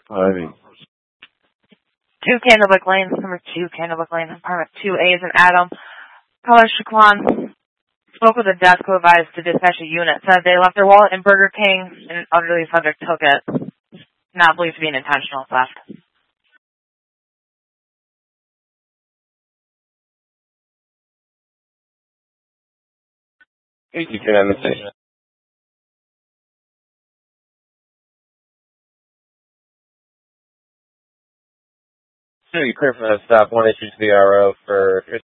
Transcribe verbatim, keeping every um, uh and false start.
I mean, two Candlebook Lane, number two Candlebook Lane, apartment two A is an Adam. Caller Shaquan spoke with the desk who advised to dispatch a unit, said they left their wallet in Burger King and an elderly subject took it. Not believed to be an intentional theft. you can end the station. So you clear for that stop, one issue to the R O for